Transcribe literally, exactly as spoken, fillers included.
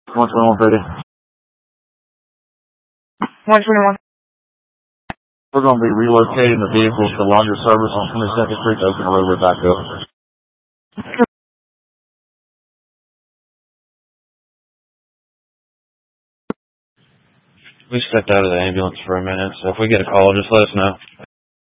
one twenty-one thirty. one twenty-one. We're going to be relocating the vehicles to longer service on twenty-second Street to open the roadway back up. We stepped out of the ambulance for a minute, so if we get a call, just let us know.